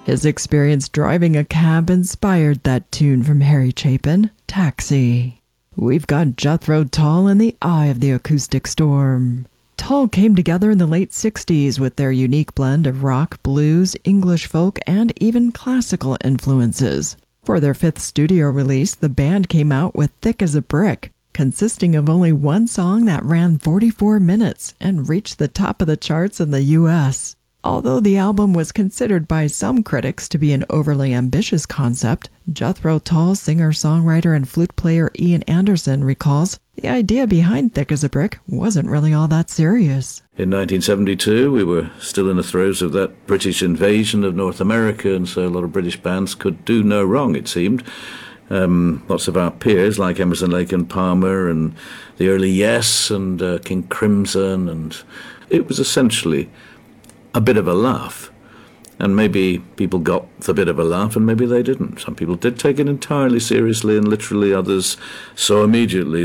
His experience driving a cab inspired that tune from Harry Chapin, Taxi. We've got Jethro Tull in the eye of the acoustic storm. Tull came together in the late 60s with their unique blend of rock, blues, English folk, and even classical influences. For their fifth studio release, the band came out with Thick as a Brick, consisting of only one song that ran 44 minutes and reached the top of the charts in the US. Although the album was considered by some critics to be an overly ambitious concept, Jethro Tull singer-songwriter and flute player Ian Anderson recalls the idea behind Thick as a Brick wasn't really all that serious. In 1972, we were still in the throes of that British invasion of North America, and so a lot of British bands could do no wrong, it seemed. Lots of our peers, like Emerson, Lake and Palmer, and the early Yes, and King Crimson, and it was essentially a bit of a laugh. And maybe people got the bit of a laugh and maybe they didn't. Some people did take it entirely seriously and literally, others so immediately